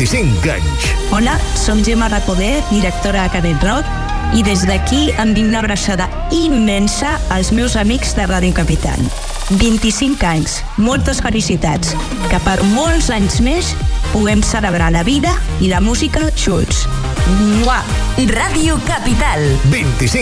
25 anys. Hola, som Gemma Recoder, directora de Canet Rock, i des d'aquí em dic una abraçada immensa als meus amics de Ràdio Capital. 25 anys, moltes felicitats, que per molts anys més puguem celebrar la vida i la música junts. Mua! Ràdio Capital. 25